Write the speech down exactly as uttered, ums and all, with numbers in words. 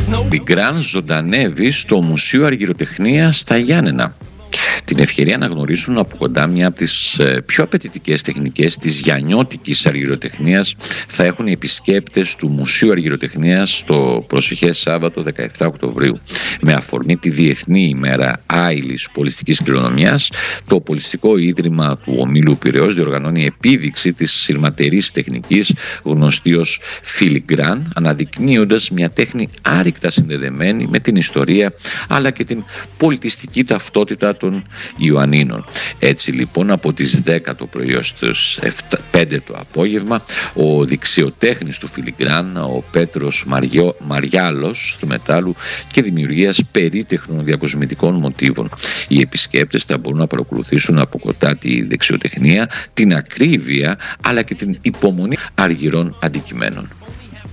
Φιλιγκράν ζωντανεύει στο Μουσείο Αργυροτεχνίας στα Γιάννενα. Την ευκαιρία να γνωρίσουν από κοντά μια από τις πιο απαιτητικές τεχνικές της γιαννιώτικης αργυροτεχνίας θα έχουν οι επισκέπτες του Μουσείου Αργυροτεχνίας στο προσεχές Σάββατο δεκαεφτά Οκτωβρίου. Με αφορμή τη Διεθνή ημέρα άειλης πολιστικής κληρονομιάς, το Πολιστικό Ίδρυμα του Ομίλου Πειραιώς διοργανώνει επίδειξη της σειρματερής τεχνικής γνωστή ως Φιλιγκράν, αναδεικνύοντας μια τέχνη άρρηκτα συνδεδεμένη με την ιστορία αλλά και την πολιτιστική ταυτότητα των Ιωαννίνων. Έτσι λοιπόν από τις δέκα το πρωί ως τις πέντε το απόγευμα ο δεξιοτέχνης του Φιλιγκράν, ο Πέτρος Μαριό, Μαριάλος του μετάλλου και δημιουργίας περίτεχνων διακοσμητικών μοτίβων. Οι επισκέπτες θα μπορούν να παρακολουθήσουν από κοντά τη δεξιοτεχνία, την ακρίβεια αλλά και την υπομονή αργυρών αντικειμένων.